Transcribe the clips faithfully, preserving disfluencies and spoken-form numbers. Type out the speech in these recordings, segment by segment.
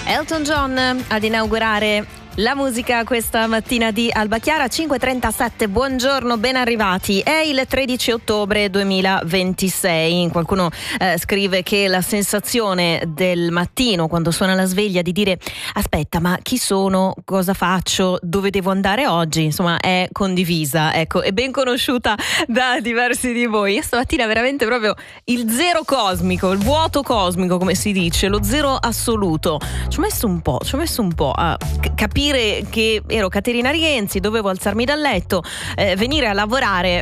Elton John ad inaugurare la musica questa mattina di Alba Chiara. Cinque e trentasette, buongiorno, ben arrivati. È il tredici ottobre duemilaventisei. Qualcuno eh, scrive che la sensazione del mattino quando suona la sveglia di dire aspetta, ma chi sono, cosa faccio, dove devo andare oggi, insomma è condivisa, ecco, è ben conosciuta da diversi di voi. Io stamattina veramente proprio il zero cosmico, il vuoto cosmico come si dice, lo zero assoluto. Ci ho messo un po', ci ho messo un po' a c- capire che ero Caterina Rienzi, dovevo alzarmi dal letto, eh, venire a lavorare.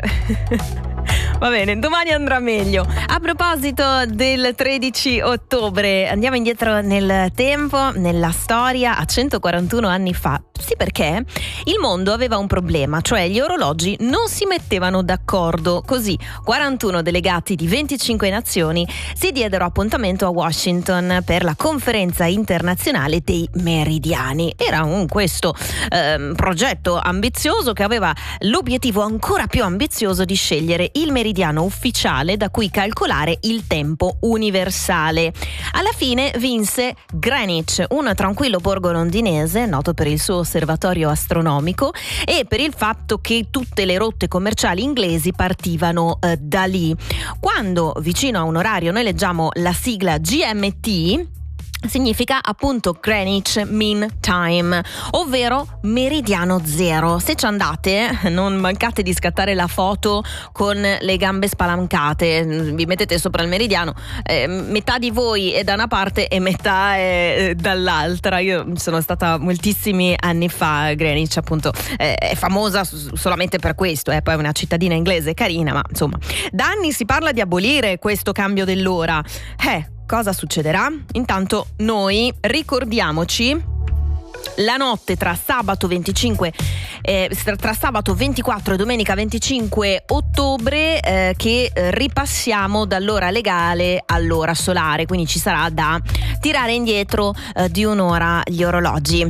Va bene, domani andrà meglio. A proposito del tredici ottobre, andiamo indietro nel tempo, nella storia, a centoquarantuno anni fa. Sì, perché il mondo aveva un problema, cioè gli orologi non si mettevano d'accordo. Così quarantuno delegati di venticinque nazioni si diedero appuntamento a Washington per la conferenza internazionale dei meridiani. Era un questo eh, progetto ambizioso che aveva l'obiettivo ancora più ambizioso di scegliere il meridiano ufficiale da cui calcolare il tempo universale. Alla fine vinse Greenwich, un tranquillo borgo londinese noto per il suo osservatorio astronomico e per il fatto che tutte le rotte commerciali inglesi partivano eh, da lì. Quando vicino a un orario noi leggiamo la sigla G M T, significa appunto Greenwich Mean Time, ovvero meridiano zero. Se ci andate, non mancate di scattare la foto con le gambe spalancate, vi mettete sopra il meridiano, eh, metà di voi è da una parte e metà è dall'altra. Io sono stata moltissimi anni fa a Greenwich, appunto, eh, è famosa solamente per questo, eh, poi è una cittadina inglese carina, ma insomma da anni si parla di abolire questo cambio dell'ora. Eh, cosa succederà? Intanto noi ricordiamoci la notte tra sabato venticinque eh, tra sabato ventiquattro e domenica venticinque ottobre eh, che ripassiamo dall'ora legale all'ora solare, quindi ci sarà da tirare indietro eh, di un'ora gli orologi.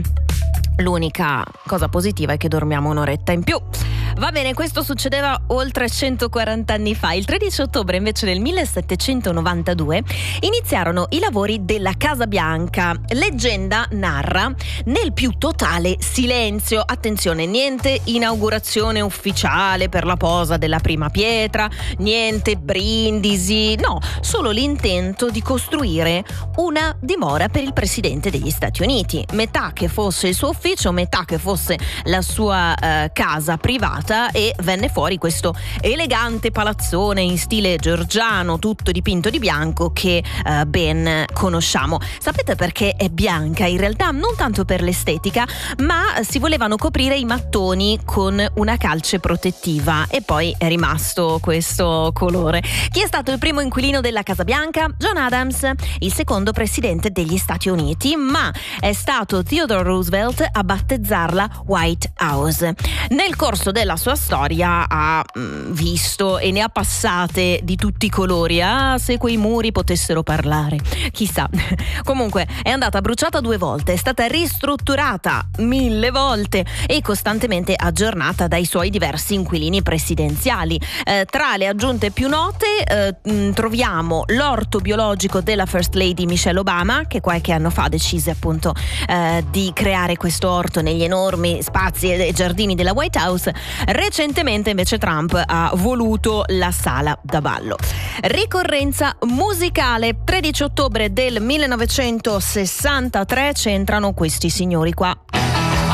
L'unica cosa positiva è che dormiamo un'oretta in più. Va bene, questo succedeva oltre centoquaranta anni fa. Il tredici ottobre invece del millesettecentonovantadue iniziarono i lavori della Casa Bianca. Leggenda narra nel più totale silenzio. Attenzione, niente inaugurazione ufficiale per la posa della prima pietra, niente brindisi, no, solo l'intento di costruire una dimora per il presidente degli Stati Uniti. Metà che fosse il suo ufficio, metà che fosse la sua eh, casa privata, e venne fuori questo elegante palazzone in stile georgiano, tutto dipinto di bianco, che eh, ben conosciamo. Sapete perché è bianca? In realtà non tanto per l'estetica, ma si volevano coprire i mattoni con una calce protettiva e poi è rimasto questo colore. Chi è stato il primo inquilino della Casa Bianca? John Adams, il secondo presidente degli Stati Uniti, ma è stato Theodore Roosevelt a battezzarla White House. Nel corso della sua storia ha mh, visto e ne ha passate di tutti i colori. Ah, se quei muri potessero parlare, chissà. Comunque è andata bruciata due volte, è stata ristrutturata mille volte e costantemente aggiornata dai suoi diversi inquilini presidenziali. Eh, tra le aggiunte più note eh, mh, troviamo l'orto biologico della First Lady Michelle Obama, che qualche anno fa decise appunto eh, di creare questo orto negli enormi spazi e giardini della White House. Recentemente invece Trump ha voluto la sala da ballo. Ricorrenza musicale, tredici ottobre del millenovecentosessantatré, c'entrano questi signori qua.